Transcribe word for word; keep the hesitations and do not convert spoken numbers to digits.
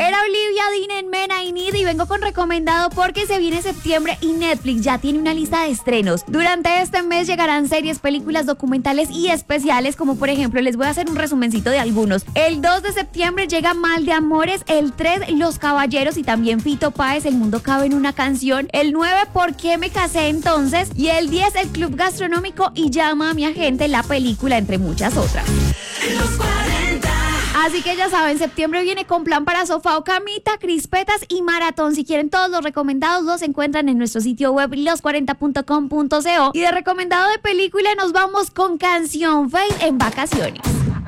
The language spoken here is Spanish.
Era Olivia Dean en Men I Need y vengo con recomendado porque se viene septiembre y Netflix ya tiene una lista de estrenos. Durante este mes llegarán series, películas, documentales y especiales, como por ejemplo, les voy a hacer un resumencito de algunos. El dos de septiembre llega Mal de Amores, el tres Los Caballeros y también Fito Páez, El Mundo Cabe en una Canción, el nueve ¿Por qué me casé entonces? Y el diez El Club Gastronómico y Llama a mi agente, la película, entre muchas otras. Los cuarenta. Así que ya saben, septiembre viene con plan para sofá o camita, crispetas y maratón. Si quieren todos los recomendados, los encuentran en nuestro sitio web los cuarenta punto com punto co. Y de recomendado de película nos vamos con Canción Fade en vacaciones.